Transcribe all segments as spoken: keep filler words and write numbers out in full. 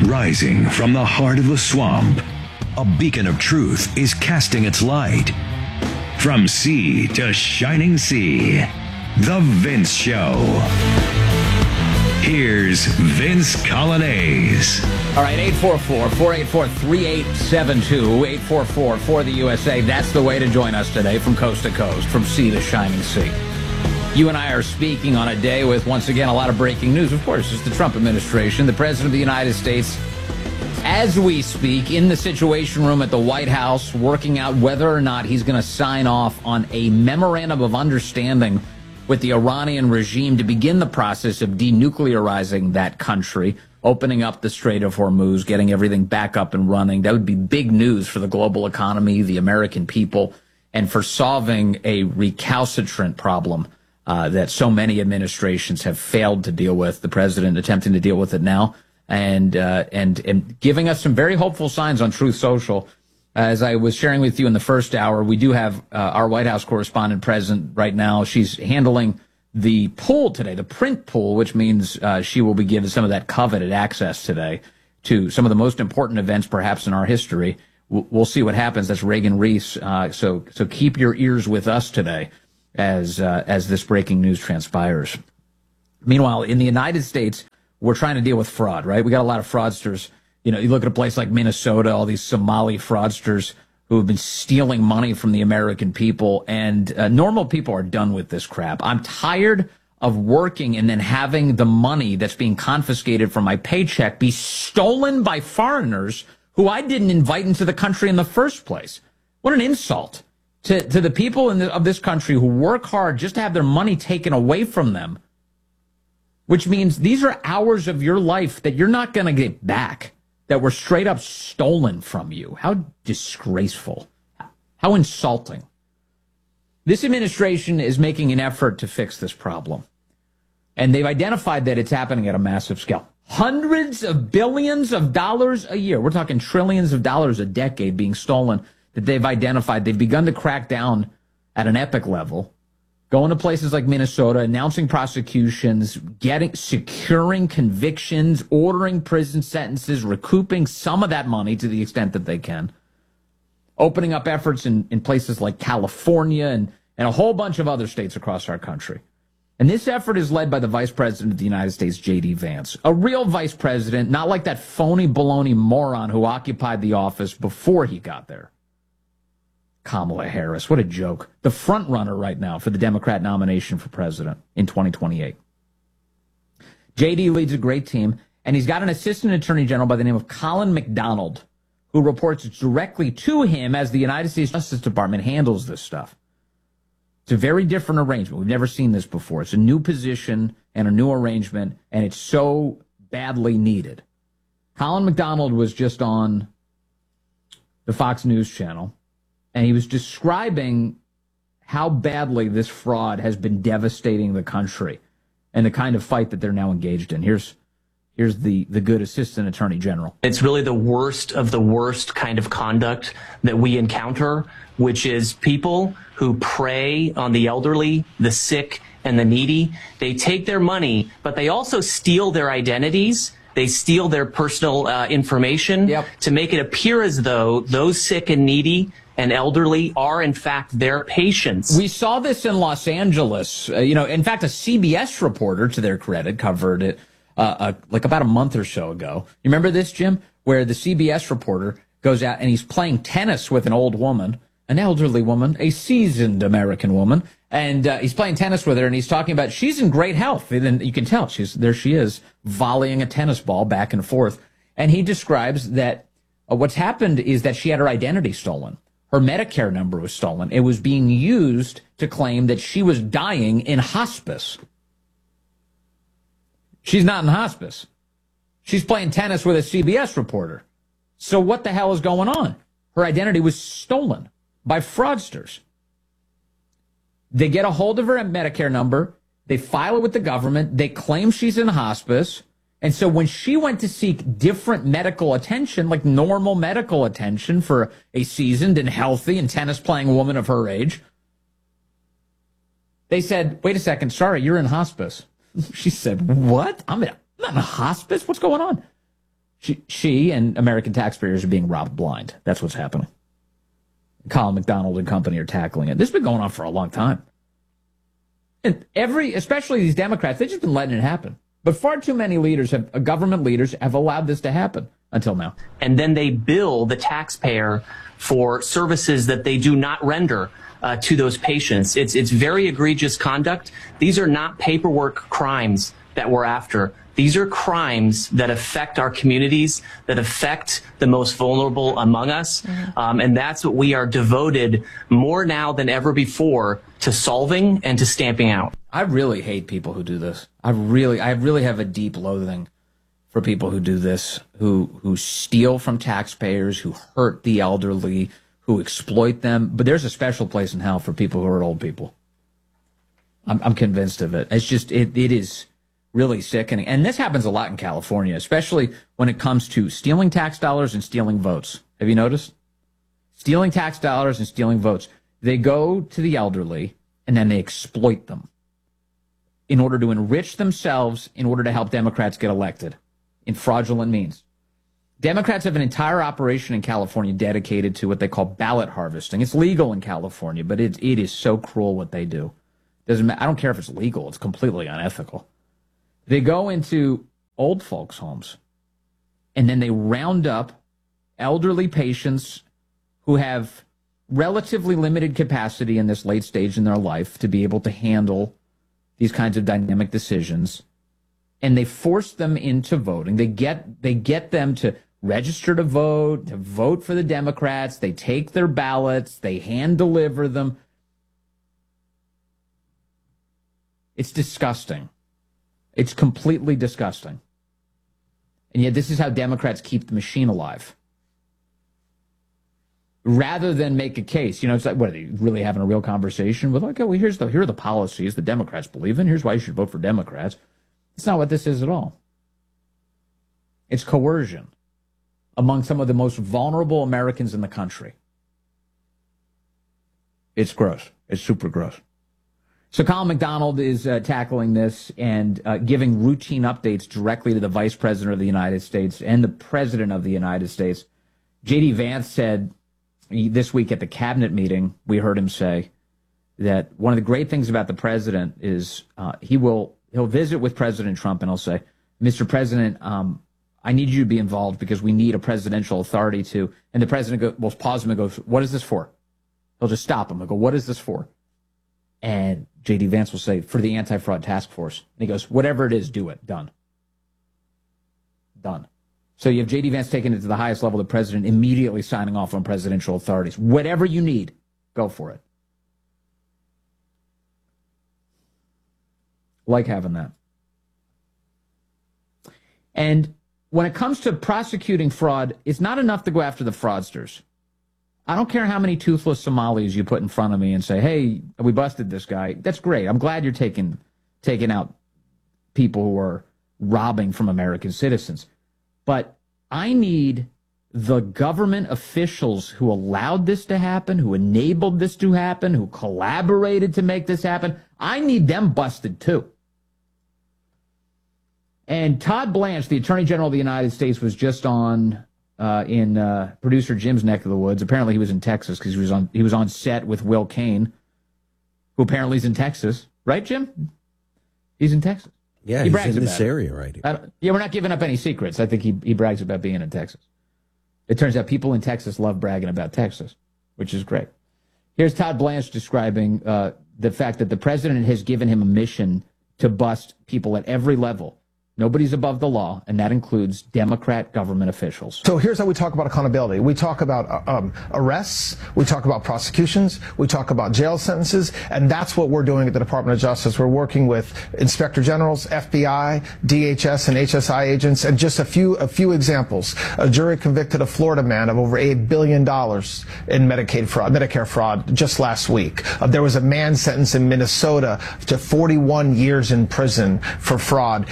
Rising from the heart of the swamp, a beacon of truth is casting its light. From sea to shining sea, The Vince Show. Here's Vince Coglianese. All right, eight four four, four eight four, three eight seven two, eight four four for the U S A. That's the way to join us today from coast to coast, from sea to shining sea. You and I are speaking on a day with, once again, a lot of breaking news. Of course, it's the Trump administration. The President of the United States, as we speak, in the Situation Room at the White House, working out whether or not he's going to sign off on a memorandum of understanding with the Iranian regime to begin the process of denuclearizing that country, opening up the Strait of Hormuz, getting everything back up and running. That would be big news for the global economy, the American people, and for solving a recalcitrant problem uh, that so many administrations have failed to deal with. The president attempting to deal with it now, and uh, and and giving us some very hopeful signs on Truth Social. As I was sharing with you in the first hour, we do have uh, our White House correspondent present right now. She's handling the pool today, the print pool, which means uh, she will be given some of that coveted access today to some of the most important events perhaps in our history. We'll, we'll see what happens. That's Reagan Reese. Uh, so so keep your ears with us today as uh, as this breaking news transpires. Meanwhile, in the United States, we're trying to deal with fraud, right? We got a lot of fraudsters. You know, you look at a place like Minnesota, all these Somali fraudsters who have been stealing money from the American people, and uh, normal people are done with this crap. I'm tired of working and then having the money that's being confiscated from my paycheck be stolen by foreigners who I didn't invite into the country in the first place. What an insult to, to the people in the, of this country who work hard just to have their money taken away from them, which means these are hours of your life that you're not going to get back, that were straight up stolen from you. How disgraceful. How insulting. This administration is making an effort to fix this problem. And they've identified that it's happening at a massive scale. Hundreds of billions of dollars a year. We're talking trillions of dollars a decade being stolen that they've identified. They've begun to crack down at an epic level. Going to places like Minnesota, announcing prosecutions, getting, securing convictions, ordering prison sentences, recouping some of that money to the extent that they can, opening up efforts in, in places like California and, and a whole bunch of other states across our country. And this effort is led by the Vice President of the United States, J D Vance, a real vice president, not like that phony baloney moron who occupied the office before he got there. Kamala Harris, what a joke. The front runner right now for the Democrat nomination for president in twenty twenty-eight. J D leads a great team, and he's got an assistant attorney general by the name of Colin McDonald, who reports directly to him as the United States Justice Department handles this stuff. It's a very different arrangement. We've never seen this before. It's a new position and a new arrangement, and it's so badly needed. Colin McDonald was just on the Fox News channel, and he was describing how badly this fraud has been devastating the country and the kind of fight that they're now engaged in. Here's here's the, the good assistant attorney general. It's really the worst of the worst kind of conduct that we encounter, which is people who prey on the elderly, the sick, and the needy. They take their money, but they also steal their identities. They steal their personal uh, information yep. to make it appear as though those sick and needy and elderly are, in fact, their patients. We saw this in Los Angeles. Uh, you know, in fact, a C B S reporter, to their credit, covered it uh, uh, like about a month or so ago. You remember this, Jim? Where the C B S reporter goes out and he's playing tennis with an old woman, an elderly woman, a seasoned American woman, and uh, he's playing tennis with her, and he's talking about she's in great health. And you can tell she's there. She is volleying a tennis ball back and forth. And he describes that uh, what's happened is that she had her identity stolen. Her Medicare number was stolen. It was being used to claim that she was dying in hospice. She's not in hospice. She's playing tennis with a C B S reporter. So what the hell is going on? Her identity was stolen by fraudsters. They get a hold of her Medicare number. They file it with the government. They claim she's in hospice. And so when she went to seek different medical attention, like normal medical attention for a seasoned and healthy and tennis-playing woman of her age, they said, wait a second, sorry, you're in hospice. She said, what? I'm in, I'm not in hospice? What's going on? She, she and American taxpayers are being robbed blind. That's what's happening. Colin McDonald and company are tackling it. This has been going on for a long time. And every, especially these Democrats, they've just been letting it happen. But far too many leaders, have, uh, government leaders, have allowed this to happen until now. And then they bill the taxpayer for services that they do not render uh, to those patients. It's, it's very egregious conduct. These are not paperwork crimes that we're after. These are crimes that affect our communities, that affect the most vulnerable among us. Mm-hmm. Um, and that's what we are devoted more now than ever before to solving and to stamping out. I really hate people who do this. I really, I really have a deep loathing for people who do this, who, who steal from taxpayers, who hurt the elderly, who exploit them. But there's a special place in hell for people who hurt old people. I'm, I'm convinced of it. It's just, it, it is really sickening. And this happens a lot in California, especially when it comes to stealing tax dollars and stealing votes. Have you noticed? Stealing tax dollars and stealing votes. They go to the elderly and then they exploit them in order to enrich themselves, in order to help Democrats get elected in fraudulent means. Democrats have an entire operation in California dedicated to what they call ballot harvesting. It's legal in California, but it, it is so cruel what they do. Doesn't matter. I don't care if it's legal. It's completely unethical. They go into old folks' homes, and then they round up elderly patients who have relatively limited capacity in this late stage in their life to be able to handle these kinds of dynamic decisions, and they force them into voting. They get they get them to register to vote, to vote for the Democrats. They take their ballots. They hand deliver them. It's disgusting. It's completely disgusting. And yet this is how Democrats keep the machine alive. Rather than make a case, you know, it's like, what, are they really having a real conversation with, okay, well, here's the, here are the policies the Democrats believe in. Here's why you should vote for Democrats. It's not what this is at all. It's coercion among some of the most vulnerable Americans in the country. It's gross. It's super gross. So Colin McDonald is uh, tackling this and uh, giving routine updates directly to the Vice President of the United States and the President of the United States. J D. Vance said this week at the cabinet meeting, we heard him say that one of the great things about the president is uh, he will he'll visit with President Trump and he'll say, Mister President, um, I need you to be involved because we need a presidential authority to. And the president go, will pause him and goes, what is this for? He'll just stop him and go, what is this for? And J D. Vance will say, for the anti-fraud task force. And he goes, whatever it is, do it. Done. Done. So you have J D. Vance taking it to the highest level, the president immediately signing off on presidential authorities. Whatever you need, go for it. Like having that. And when it comes to prosecuting fraud, it's not enough to go after the fraudsters. I don't care how many toothless Somalis you put in front of me and say, hey, we busted this guy. That's great. I'm glad you're taking, taking out people who are robbing from American citizens. But I need the government officials who allowed this to happen, who enabled this to happen, who collaborated to make this happen. I need them busted too. And Todd Blanche, the Attorney General of the United States, was just on uh, in uh, producer Jim's neck of the woods. Apparently, he was in Texas because he was on he was on set with Will Cain, who apparently is in Texas, right, Jim? He's in Texas. Yeah, he he's in this it. area, right? Yeah, we're not giving up any secrets. I think he he brags about being in Texas. It turns out people in Texas love bragging about Texas, which is great. Here's Todd Blanche describing uh, the fact that the president has given him a mission to bust people at every level. Nobody's above the law, and that includes Democrat government officials. So here's how we talk about accountability. We talk about uh, um, arrests, we talk about prosecutions, we talk about jail sentences, and that's what we're doing at the Department of Justice. We're working with Inspector Generals, F B I, D H S, and H S I agents, and just a few a few examples. A jury convicted a Florida man of over eight billion dollars in Medicaid fraud, Medicare fraud just last week. Uh, there was a man sentenced in Minnesota to forty-one years in prison for fraud. And these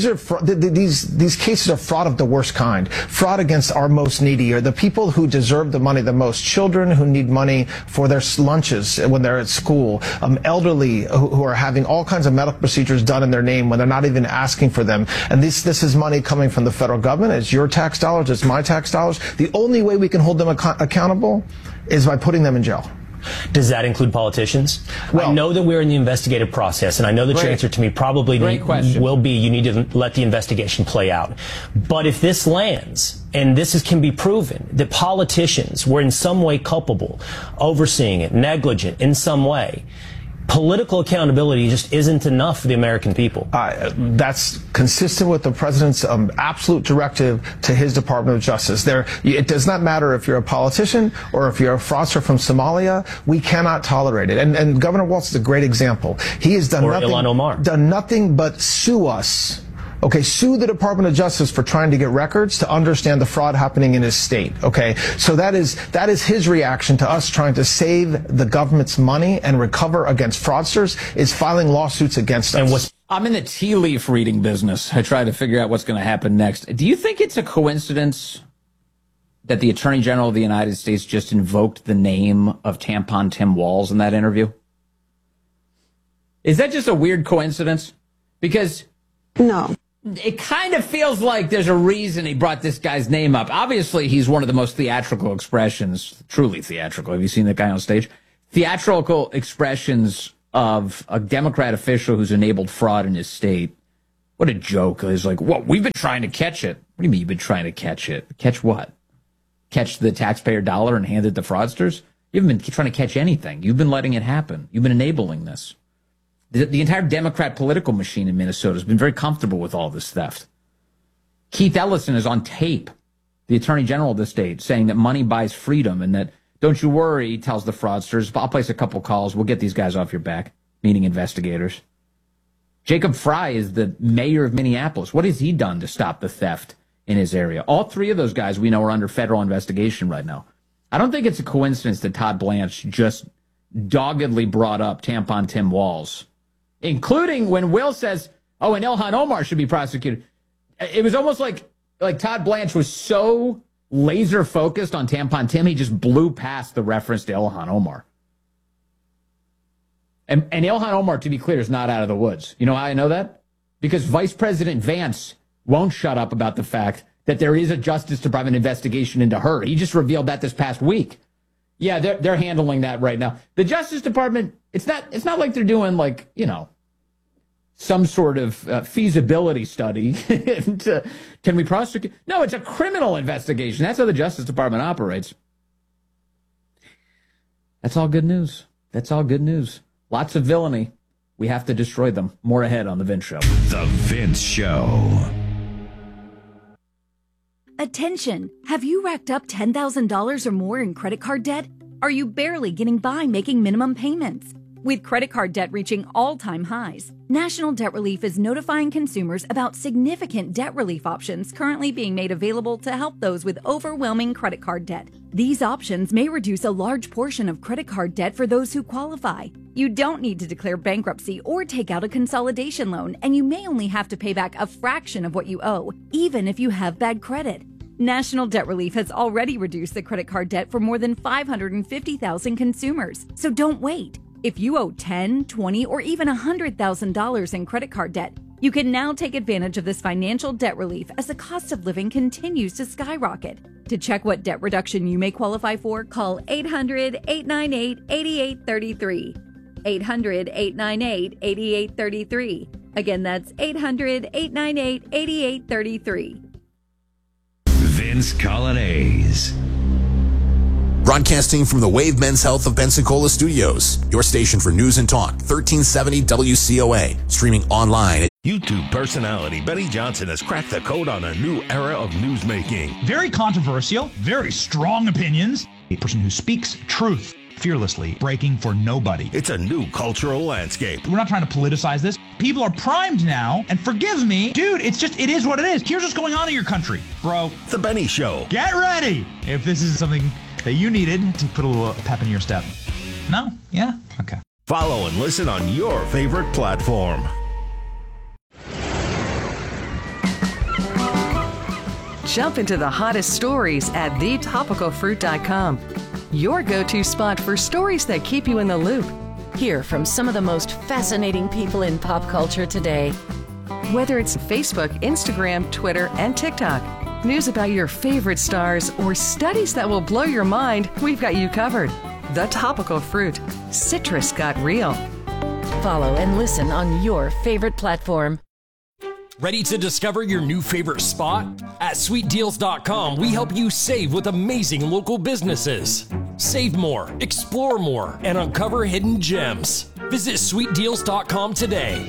are fra- th- th- these these cases are fraud of the worst kind. Fraud against our most needy, or the people who deserve the money the most. Children who need money for their lunches when they're at school. Um, elderly who, who are having all kinds of medical procedures done in their name when they're not even asking for them. And this this is money coming from the federal government. It's your tax dollars. It's my tax dollars. The only way we can hold them ac- accountable is by putting them in jail. Does that include politicians? Well, I know that we're in the investigative process, and I know that your answer to me probably need, will be you need to let the investigation play out. But if this lands, and this is, can be proven, that politicians were in some way culpable, overseeing it, negligent in some way, political accountability just isn't enough for the American people. Uh, that's consistent with the president's um, absolute directive to his Department of Justice. There, it does not matter if you're a politician or if you're a fraudster from Somalia. We cannot tolerate it. And, and Governor Walz is a great example. He has done or nothing, Ilhan Omar. done nothing but sue us. Okay, sue the Department of Justice for trying to get records to understand the fraud happening in his state. Okay, so that is that is his reaction to us trying to save the government's money and recover against fraudsters, is filing lawsuits against us. And what's I'm in the tea leaf reading business. I try to figure out what's going to happen next. Do you think it's a coincidence that the Attorney General of the United States just invoked the name of Tampon Tim Walz in that interview? Is that just a weird coincidence? Because no. It kind of feels like there's a reason he brought this guy's name up. Obviously, he's one of the most theatrical expressions, truly theatrical. Have you seen that guy on stage? Theatrical expressions of a Democrat official who's enabled fraud in his state. What a joke. He's like, well, we've been trying to catch it. What do you mean you've been trying to catch it? Catch what? Catch the taxpayer dollar and hand it to fraudsters? You haven't been trying to catch anything. You've been letting it happen. You've been enabling this. The, the entire Democrat political machine in Minnesota has been very comfortable with all this theft. Keith Ellison is on tape, the Attorney General of the state, saying that money buys freedom and that, don't you worry, he tells the fraudsters, I'll place a couple calls, we'll get these guys off your back, meaning investigators. Jacob Fry is the mayor of Minneapolis. What has he done to stop the theft in his area? All three of those guys we know are under federal investigation right now. I don't think it's a coincidence that Todd Blanche just doggedly brought up Tampon Tim Walz, including when Will says, oh, and Ilhan Omar should be prosecuted. It was almost like like Todd Blanche was so laser focused on Tampon Tim, he just blew past the reference to Ilhan Omar. And, and Ilhan Omar, to be clear, is not out of the woods. You know how I know that? Because Vice President Vance won't shut up about the fact that there is a Justice Department investigation into her. He just revealed that this past week. Yeah, they're they're handling that right now. The Justice Department, it's not it's not like they're doing, like, you know, some sort of uh, feasibility study. to, can we prosecute? No, it's a criminal investigation. That's how the Justice Department operates. That's all good news. That's all good news. Lots of villainy. We have to destroy them. More ahead on The Vince Show. The Vince Show. Attention! Have you racked up ten thousand dollars or more in credit card debt? Are you barely getting by making minimum payments? With credit card debt reaching all-time highs, National Debt Relief is notifying consumers about significant debt relief options currently being made available to help those with overwhelming credit card debt. These options may reduce a large portion of credit card debt for those who qualify. You don't need to declare bankruptcy or take out a consolidation loan, and you may only have to pay back a fraction of what you owe, even if you have bad credit. National Debt Relief has already reduced the credit card debt for more than five hundred fifty thousand consumers, so don't wait. If you owe ten thousand dollars, twenty thousand dollars, or even one hundred thousand dollars in credit card debt, you can now take advantage of this financial debt relief as the cost of living continues to skyrocket. To check what debt reduction you may qualify for, call eight hundred, eight nine eight, eight eight three three. eight hundred, eight nine eight, eight eight three three. Again, that's eight hundred, eight nine eight, eight eight three three. Vince Coglianese. Broadcasting from the Wave Men's Health of Pensacola Studios, your station for news and talk, thirteen seventy W C O A, streaming online at YouTube personality Benny Johnson has cracked the code on a new era of newsmaking. Very controversial, very strong opinions. A person who speaks truth fearlessly, breaking for nobody. It's a new cultural landscape. We're not trying to politicize this. People are primed now, and forgive me, dude, it's just, it is what it is. Here's what's going on in your country, bro. The Benny Show. Get ready if this is something that you needed to put a little pep in your step. No? Yeah? Okay. Follow and listen on your favorite platform. Jump into the hottest stories at the topical fruit dot com. Your go-to spot for stories that keep you in the loop. Hear from some of the most fascinating people in pop culture today. Whether it's Facebook, Instagram, Twitter, and TikTok, news about your favorite stars, or studies that will blow your mind, we've got you covered. The Topical Fruit. Citrus got real. Follow and listen on your favorite platform. Ready to discover your new favorite spot? At sweet deals dot com, we help you save with amazing local businesses. Save more, explore more, and uncover hidden gems. Visit sweet deals dot com today.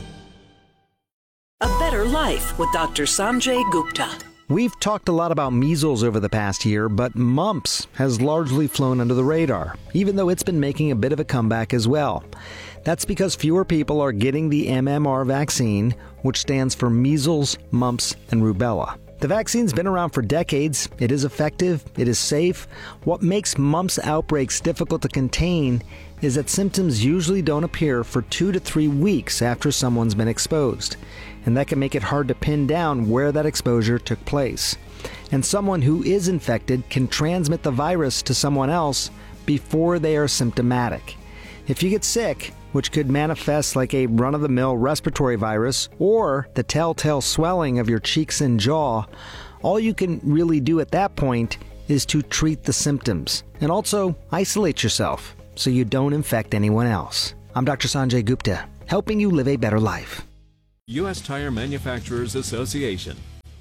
A Better Life with Doctor Sanjay Gupta. We've talked a lot about measles over the past year, but mumps has largely flown under the radar, even though it's been making a bit of a comeback as well. That's because fewer people are getting the M M R vaccine, which stands for measles, mumps, and rubella. The vaccine's been around for decades. It is effective. It is safe. What makes mumps outbreaks difficult to contain is that symptoms usually don't appear for two to three weeks after someone's been exposed. And that can make it hard to pin down where that exposure took place. And someone who is infected can transmit the virus to someone else before they are symptomatic. If you get sick, which could manifest like a run-of-the-mill respiratory virus or the telltale swelling of your cheeks and jaw, all you can really do at that point is to treat the symptoms and also isolate yourself so you don't infect anyone else. I'm Doctor Sanjay Gupta, helping you live a better life. U S Tire Manufacturers Association.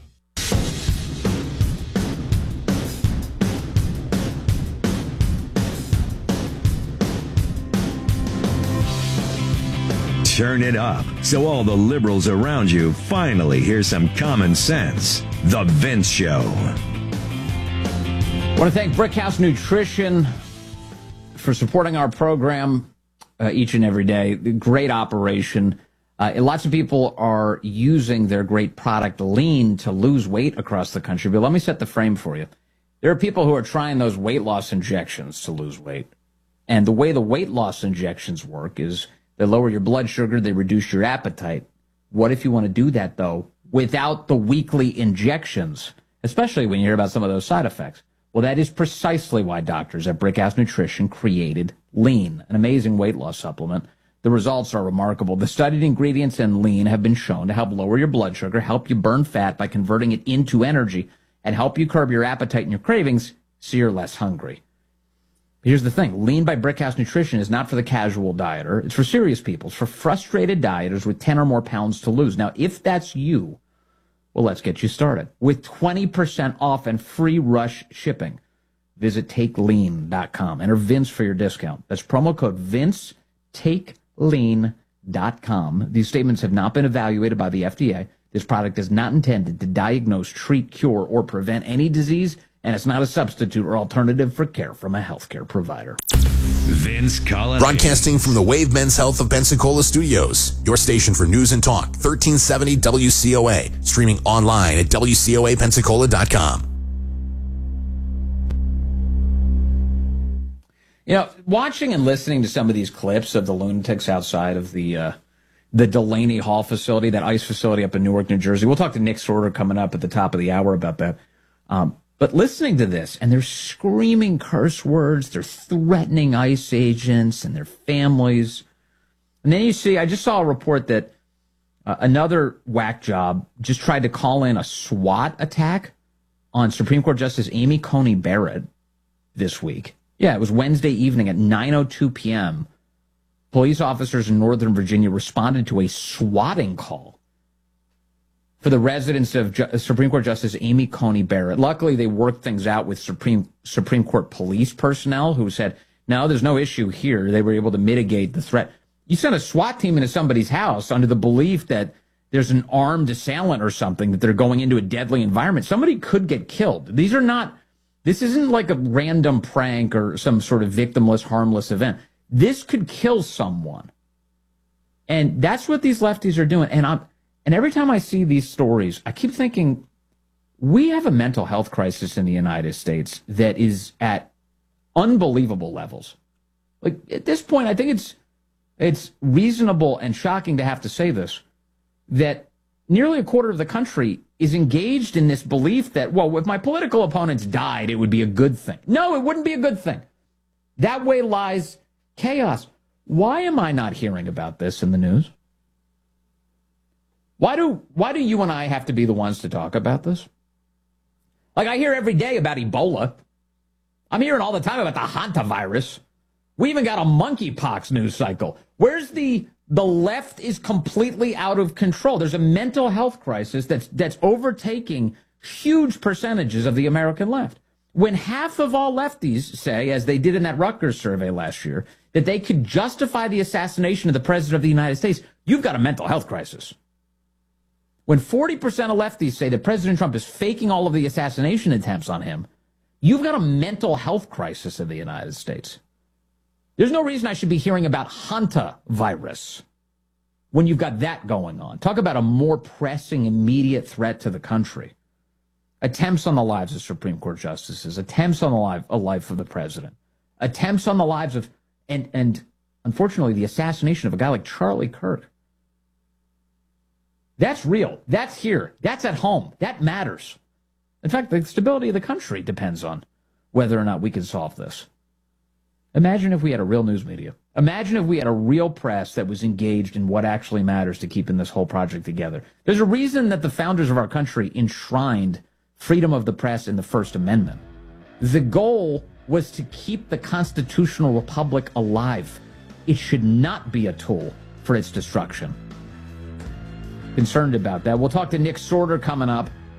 Turn it up so all the liberals around you finally hear some common sense. The Vince Show. I want to thank Brickhouse Nutrition for supporting our program uh, each and every day. Great operation. Uh, lots of people are using their great product, Lean, to lose weight across the country. But let me set the frame for you. There are people who are trying those weight loss injections to lose weight. And the way the weight loss injections work is they lower your blood sugar, they reduce your appetite. What if you want to do that, though, without the weekly injections, especially when you hear about some of those side effects? Well, that is precisely why doctors at Brickhouse Nutrition created Lean, an amazing weight loss supplement. The results are remarkable. The studied ingredients in Lean have been shown to help lower your blood sugar, help you burn fat by converting it into energy, and help you curb your appetite and your cravings so you're less hungry. Here's the thing. Lean by Brickhouse Nutrition is not for the casual dieter. It's for serious people. It's for frustrated dieters with ten or more pounds to lose. Now, if that's you, well, let's get you started. With twenty percent off and free rush shipping, visit take lean dot com. Enter Vince for your discount. That's promo code Vince, take lean dot com. These statements have not been evaluated by the F D A. This product is not intended to diagnose, treat, cure, or prevent any disease, and it's not a substitute or alternative for care from a healthcare provider. Vince Colonnese. Broadcasting from the Wave Men's Health of Pensacola Studios, your station for news and talk, thirteen seventy W C O A. Streaming online at W C O A Pensacola dot com. You know, watching and listening to some of these clips of the lunatics outside of the uh, the Delaney Hall facility, that ICE facility up in Newark, New Jersey. We'll talk to Nick Sorter coming up at the top of the hour about that. Um, But listening to this, and they're screaming curse words, they're threatening ICE agents and their families. And then you see, I just saw a report that uh, another whack job just tried to call in a SWAT attack on Supreme Court Justice Amy Coney Barrett this week. Yeah, it was Wednesday evening at nine oh two p.m. Police officers in Northern Virginia responded to a swatting call for the residence of Ju- Supreme Court Justice Amy Coney Barrett. Luckily, they worked things out with Supreme Supreme Court police personnel who said, no, there's no issue here. They were able to mitigate the threat. You send a SWAT team into somebody's house under the belief that there's an armed assailant or something, that they're going into a deadly environment. Somebody could get killed. These are not, this isn't like a random prank or some sort of victimless, harmless event. This could kill someone. And that's what these lefties are doing. And I'm, And every time I see these stories, I keep thinking, we have a mental health crisis in the United States that is at unbelievable levels. Like, at this point, I think it's it's reasonable and shocking to have to say this, that nearly a quarter of the country is engaged in this belief that, well, if my political opponents died, it would be a good thing. No, it wouldn't be a good thing. That way lies chaos. Why am I not hearing about this in the news? Why do why do you and I have to be the ones to talk about this? Like, I hear every day about Ebola. I'm hearing all the time about the hantavirus. We even got a monkeypox news cycle. Where's the the left is completely out of control? There's a mental health crisis that's that's overtaking huge percentages of the American left. When half of all lefties say, as they did in that Rutgers survey last year, that they could justify the assassination of the president of the United States, you've got a mental health crisis. When forty percent of lefties say that President Trump is faking all of the assassination attempts on him, you've got a mental health crisis in the United States. There's no reason I should be hearing about hantavirus when you've got that going on. Talk about a more pressing, immediate threat to the country. Attempts on the lives of Supreme Court justices, attempts on the life, a life of the president, attempts on the lives of, and, and unfortunately, the assassination of a guy like Charlie Kirk. That's real. That's here. That's at home. That matters. In fact, the stability of the country depends on whether or not we can solve this. Imagine if we had a real news media. Imagine if we had a real press that was engaged in what actually matters to keeping this whole project together. There's a reason that the founders of our country enshrined freedom of the press in the First Amendment. The goal was to keep the constitutional republic alive. It should not be a tool for its destruction. Concerned about that. We'll talk to Nick Sorter coming up.